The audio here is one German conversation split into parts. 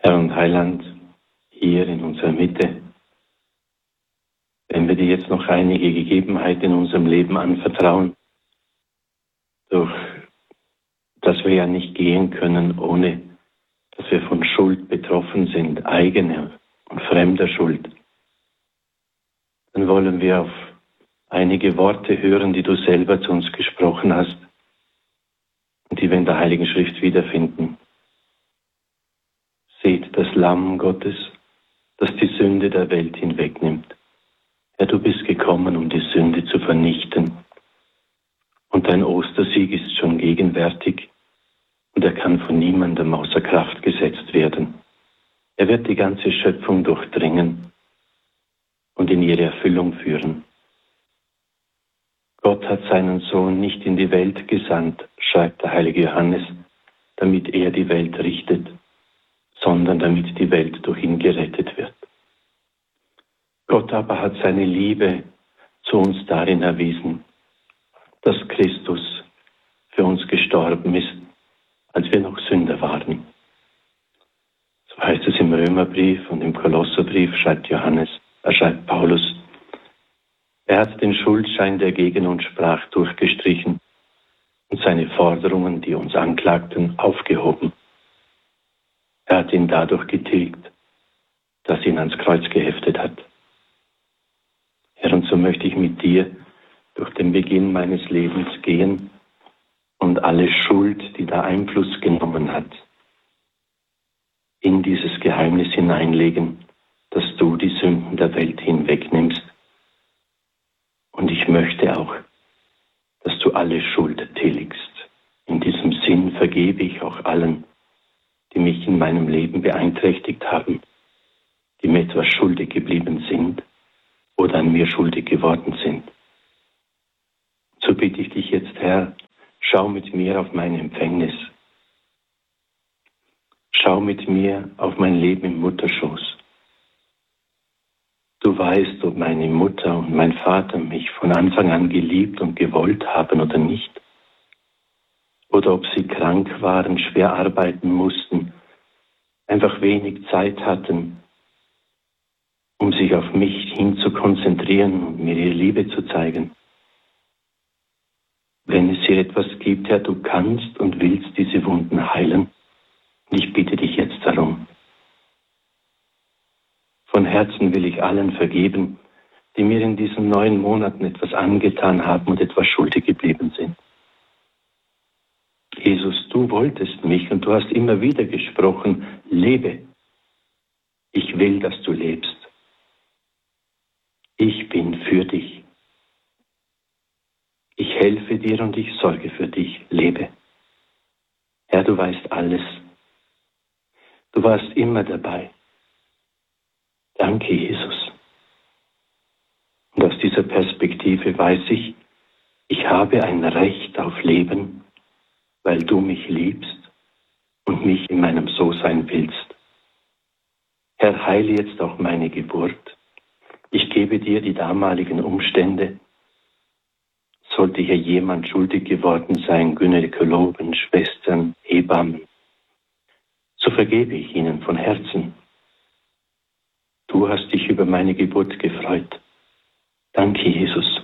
Herr und Heiland, hier in unserer Mitte, wenn wir dir jetzt noch einige Gegebenheiten in unserem Leben anvertrauen, durch das wir ja nicht gehen können, ohne dass wir von Schuld betroffen sind, eigener und fremder Schuld, dann wollen wir auf einige Worte hören, die du selber zu uns gesprochen hast und die wir in der Heiligen Schrift wiederfinden. Seht das Lamm Gottes, das die Sünde der Welt hinwegnimmt. Herr, du bist gekommen, um die Sünde zu vernichten. Und dein Ostersieg ist schon gegenwärtig und er kann von niemandem außer Kraft gesetzt werden. Er wird die ganze Schöpfung durchdringen und in ihre Erfüllung führen. Gott hat seinen Sohn nicht in die Welt gesandt, schreibt der heilige Johannes, damit er die Welt richtet, sondern damit die Welt durch ihn gerettet wird. Gott aber hat seine Liebe zu uns darin erwiesen, dass Christus für uns gestorben ist, als wir noch Sünder waren. So heißt es im Römerbrief und im Kolosserbrief, schreibt Paulus. Er hat den Schuldschein, der gegen uns sprach, durchgestrichen und seine Forderungen, die uns anklagten, aufgehoben. Er hat ihn dadurch getilgt, dass ihn ans Kreuz geheftet hat. Herr, und so möchte ich mit dir durch den Beginn meines Lebens gehen und alle Schuld, die da Einfluss genommen hat, in dieses Geheimnis hineinlegen, dass du die Sünden der Welt hinwegnimmst. Und ich möchte auch, dass du alle Schuld tilgst. In diesem Sinn vergebe ich auch allen, die mich in meinem Leben beeinträchtigt haben, die mir etwas schuldig geblieben sind oder an mir schuldig geworden sind. So bitte ich dich jetzt, Herr, schau mit mir auf mein Empfängnis. Schau mit mir auf mein Leben im Mutterschoß. Du weißt, ob meine Mutter und mein Vater mich von Anfang an geliebt und gewollt haben oder nicht. Oder ob sie krank waren, schwer arbeiten mussten, einfach wenig Zeit hatten, um sich auf mich hin zu konzentrieren und mir ihre Liebe zu zeigen. Wenn es hier etwas gibt, Herr, du kannst und willst diese Wunden heilen. Und ich bitte dich jetzt darum. Von Herzen will ich allen vergeben, die mir in diesen 9 Monaten etwas angetan haben und etwas schuldig geblieben sind. Jesus, du wolltest mich und du hast immer wieder gesprochen, lebe. Ich will, dass du lebst. Ich bin für dich. Ich helfe dir und ich sorge für dich. Lebe. Herr, du weißt alles. Du warst immer dabei. Danke, Jesus. Und aus dieser Perspektive weiß ich, ich habe ein Recht auf Leben, weil du mich liebst und mich in meinem So-Sein willst. Herr, heile jetzt auch meine Geburt. Ich gebe dir die damaligen Umstände. Sollte hier jemand schuldig geworden sein, Gynäkologen, Schwestern, Hebammen, so vergebe ich ihnen von Herzen. Du hast dich über meine Geburt gefreut. Danke, Jesus.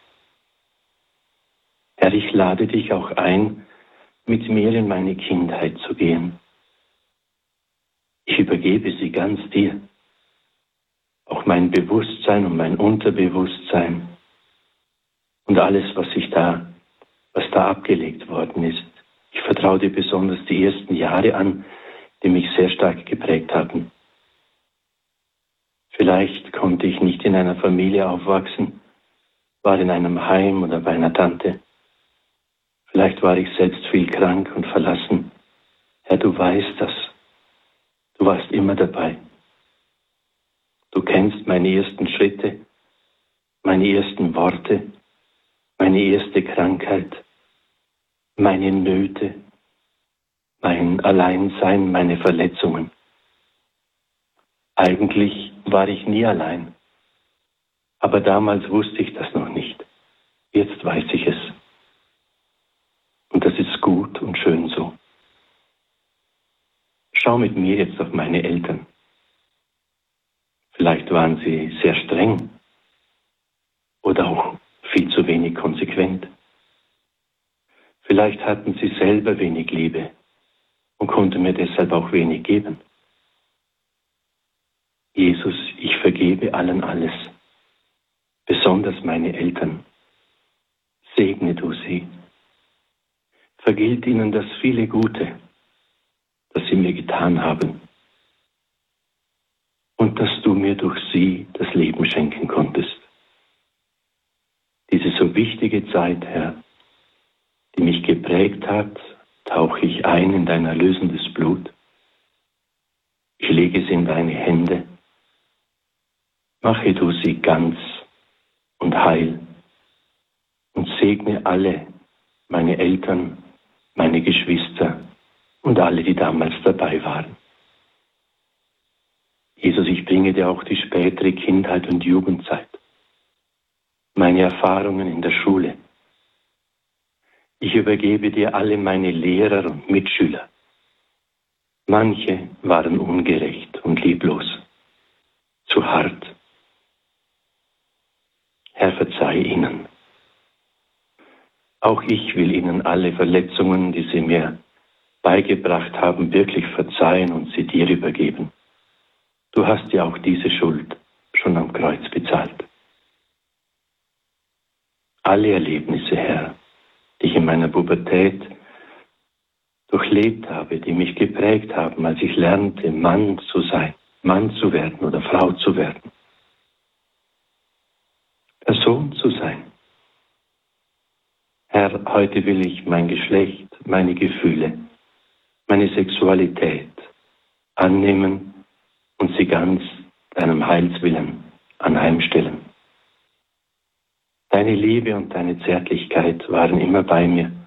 Herr, ich lade dich auch ein, mit mir in meine Kindheit zu gehen. Ich übergebe sie ganz dir. Auch mein Bewusstsein und mein Unterbewusstsein und alles, was da abgelegt worden ist. Ich vertraue dir besonders die ersten Jahre an, die mich sehr stark geprägt haben. Vielleicht konnte ich nicht in einer Familie aufwachsen, war in einem Heim oder bei einer Tante. Vielleicht war ich selbst viel krank und verlassen. Herr, du weißt das. Du warst immer dabei. Du kennst meine ersten Schritte, meine ersten Worte, meine erste Krankheit, meine Nöte, mein Alleinsein, meine Verletzungen. Eigentlich war ich nie allein. Aber damals wusste ich das noch nicht. Jetzt weiß ich es. Und das ist gut und schön so. Schau mit mir jetzt auf meine Eltern. Vielleicht waren sie sehr streng oder auch viel zu wenig konsequent. Vielleicht hatten sie selber wenig Liebe und konnten mir deshalb auch wenig geben. Jesus, ich vergebe allen alles, besonders meine Eltern. Segne du sie. Vergilt ihnen das viele Gute, das sie mir getan haben. Und dass du mir durch sie das Leben schenken konntest. Diese so wichtige Zeit, Herr, die mich geprägt hat, tauche ich ein in dein erlösendes Blut. Ich lege sie in deine Hände. Mache du sie ganz und heil und segne alle meine Eltern, meine Geschwister und alle, die damals dabei waren. Jesus, ich bringe dir auch die spätere Kindheit und Jugendzeit, meine Erfahrungen in der Schule. Ich übergebe dir alle meine Lehrer und Mitschüler. Manche waren ungerecht und lieblos, zu hart. Herr, verzeih ihnen. Auch ich will ihnen alle Verletzungen, die sie mir beigebracht haben, wirklich verzeihen und sie dir übergeben. Du hast ja auch diese Schuld schon am Kreuz bezahlt. Alle Erlebnisse, Herr, die ich in meiner Pubertät durchlebt habe, die mich geprägt haben, als ich lernte, Mann zu sein, Mann zu werden oder Frau zu werden, Person zu sein. Herr, heute will ich mein Geschlecht, meine Gefühle, meine Sexualität annehmen und sie ganz deinem Heilswillen anheimstellen. Deine Liebe und deine Zärtlichkeit waren immer bei mir